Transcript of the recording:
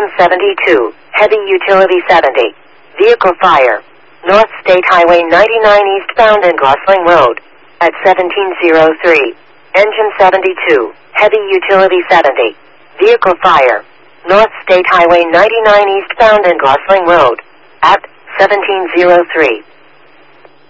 72, heavy utility 70. Vehicle fire. North State Highway 99 eastbound and Gosling Road. At 1703. Engine 72, heavy utility 70. Vehicle fire. North State Highway 99 eastbound and Gosling Road. At 1703.